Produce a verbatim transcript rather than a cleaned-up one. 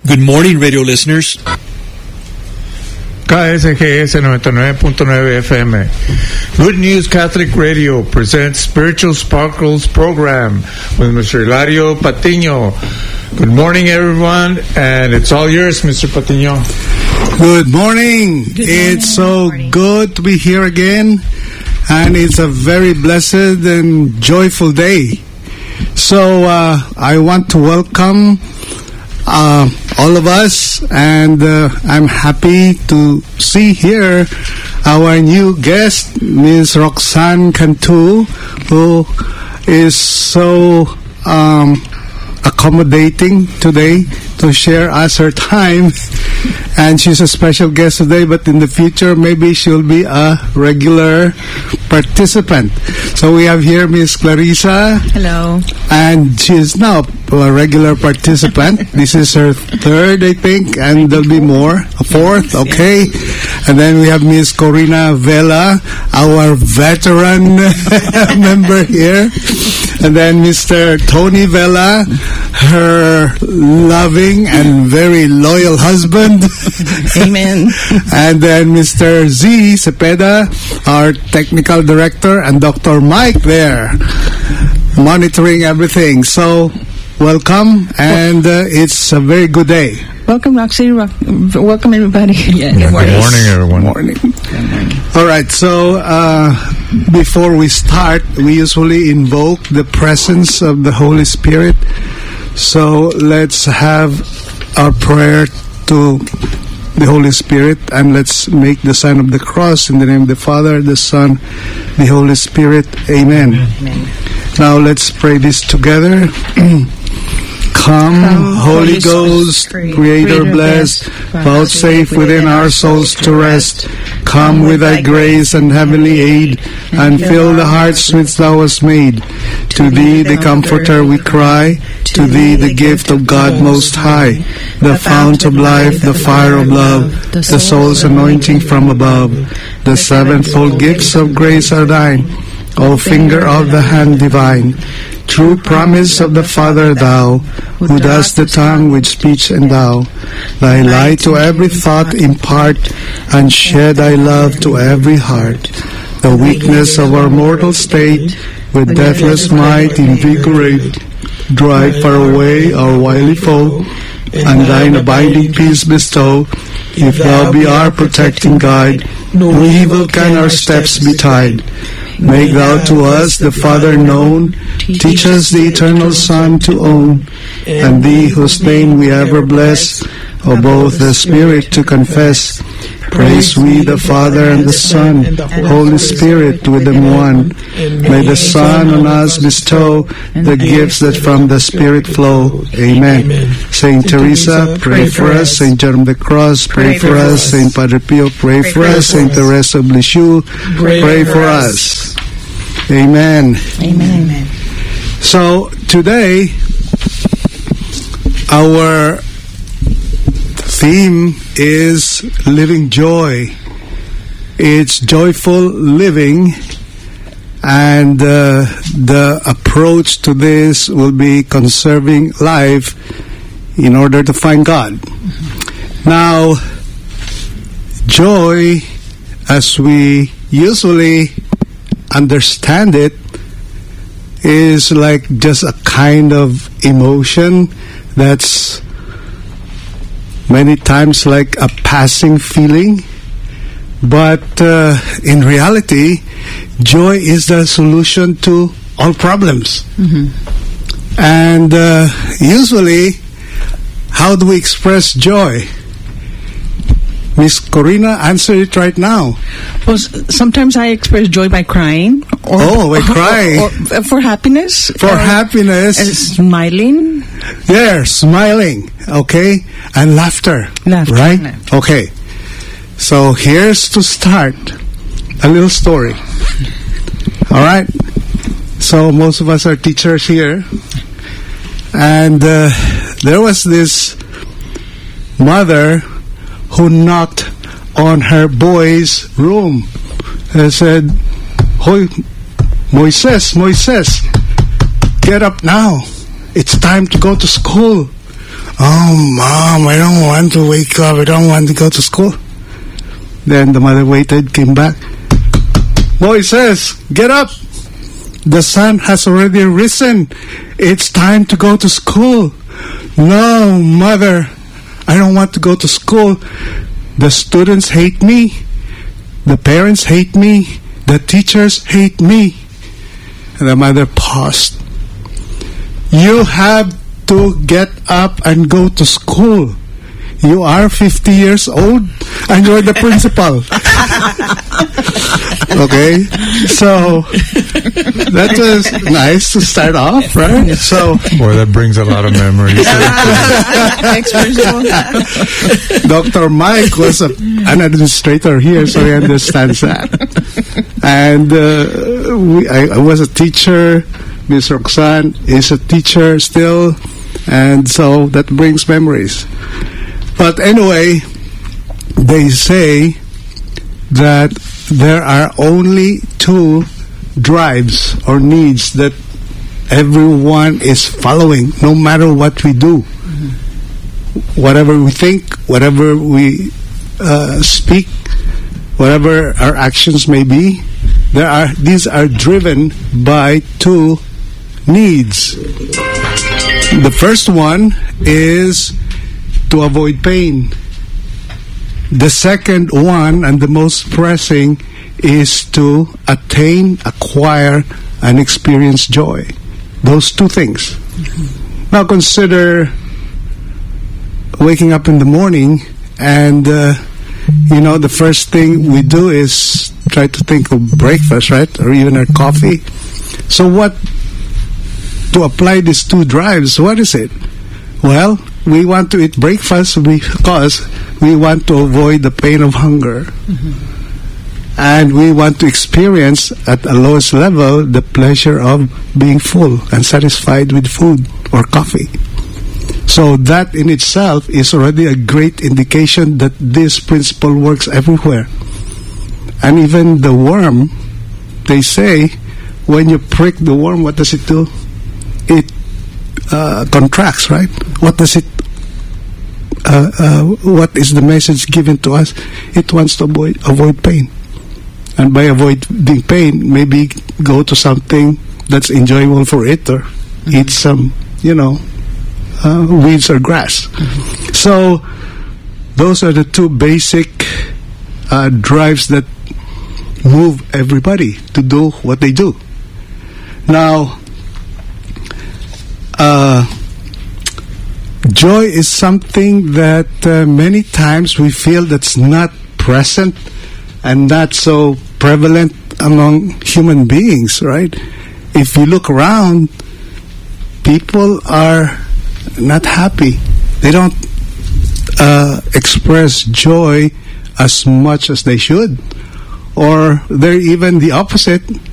Good morning, radio listeners. K S G S ninety-nine point nine F M. Good News Catholic Radio presents Spiritual Sparkles program with Mister Hilario Patino. Good morning, everyone, and it's all yours, Mister Patino. Good morning. Good morning. It's so Good morning. good to be here again, and it's a very blessed and joyful day. So uh, I want to welcome uh, all of us, and uh, I'm happy to see here our new guest, Miz Roxanne Cantu, who is so um, accommodating today to share us her time. And she's a special guest today, but in the future, maybe she'll be a regular participant. So we have here Miss Clarissa. Hello. And she is now a regular participant. This is her third, I think, and there'll be more. A fourth, okay. And then we have Miss Corina Vela, our veteran member here. And then Mister Tony Vela, her loving and very loyal husband. Amen. And then Mister Z Cepeda, our technical director, and Doctor Mike there, monitoring everything. So, welcome, and uh, it's a very good day. Welcome, Roxy. Ro- welcome, everybody. Yeah, Good morning, everyone. Morning. All right, so uh, before we start, we usually invoke the presence of the Holy Spirit. So let's have our prayer to the Holy Spirit, and let's make the sign of the cross in the name of the Father, the Son, the Holy Spirit. Amen. Amen. Now let's pray this together. Come, Come, Holy Holy Ghost, Creator Creator blessed, vouchsafe within our souls to rest. Come with thy grace and heavenly aid, and fill the hearts which thou hast made. To thee, the Comforter, we cry. To thee, the gift of God Most High, the fount of life, the fire of love, the soul's anointing from above. The sevenfold gifts of grace are thine, O finger of the hand divine. True promise of the Father thou, who dost the tongue with speech endow. Thy light to every thought impart, and shed thy love to every heart. The weakness of our mortal state, with deathless might invigorate. Drive far away our wily foe, and thine abiding peace bestow. If thou be our protecting guide, no evil can our steps betide. Make thou to us the Father known, teach us the eternal Son to own, and thee whose name we ever bless, O both the Spirit to confess. Praise we the Father and the Son, Holy Spirit with them one. May the Son on us bestow the gifts that from the Spirit flow. Amen. Saint Teresa, pray for us. Saint John of the Cross, pray for us. Saint Padre Pio, pray for us. Saint Teresa of Lisieux, pray for us. Amen. Amen. So today, our theme is living joy. It's joyful living, and uh, the approach to this will be conserving life in order to find God. Mm-hmm. Now, joy, as we usually understand it, is like just a kind of emotion that's many times like a passing feeling. But uh, in reality, joy is the solution to all problems. Mm-hmm. And uh, usually, how do we express joy? Miss Corina, answer it right now. Well, s- sometimes I express joy by crying. Or, Oh, by crying. Or, or, uh, for happiness. For or, happiness. uh, smiling. There, smiling, okay? And laughter. Laughter, Right? laughter. Okay. So here's to start a little story. All right? So most of us are teachers here. And uh, there was this mother who knocked on her boy's room and said, Hoy, Moises, Moises, get up now. It's time to go to school. "Oh, Mom, I don't want to wake up. I don't want to go to school." Then the mother waited, came back. "Moises, get up. The sun has already risen. It's time to go to school." "No, Mother, I don't want to go to school. The students hate me. The parents hate me. The teachers hate me." And the mother paused. "You have to get up and go to school. You are fifty years old and you're the principal." Okay, so that was nice to start off, right? So, boy, that brings a lot of memories. Doctor Mike was a, an administrator here, so he understands that. And uh, we, I, I was a teacher. Miss Roxanne is a teacher still, and so that brings memories. But anyway, they say that there are only two drives or needs that everyone is following, no matter what we do. Mm-hmm. Whatever we think, whatever we uh, speak, whatever our actions may be, there are these are driven by two needs. The first one is to avoid pain. The second one, and the most pressing, is to attain, acquire, and experience joy. Those two things. Mm-hmm. Now consider waking up in the morning and, uh, you know, the first thing we do is try to think of breakfast, right? Or even our coffee. So what, to apply these two drives, what is it? Well, we want to eat breakfast because we want to avoid the pain of hunger. Mm-hmm. And we want to experience at a lowest level the pleasure of being full and satisfied with food or coffee. So that in itself is already a great indication that this principle works everywhere. And even the worm, they say, when you prick the worm, what does it do? It uh, contracts, right? What does it Uh, uh, what is the message given to us? It wants to avoid avoid pain, and by avoiding pain, maybe go to something that's enjoyable for it, or mm-hmm. eat some, you know, uh, weeds or grass. Mm-hmm. So those are the two basic uh, drives that move everybody to do what they do. Now, uh, joy is something that uh, many times we feel that's not present and not so prevalent among human beings, right? If you look around, people are not happy. They don't uh, express joy as much as they should. Or they're even the opposite.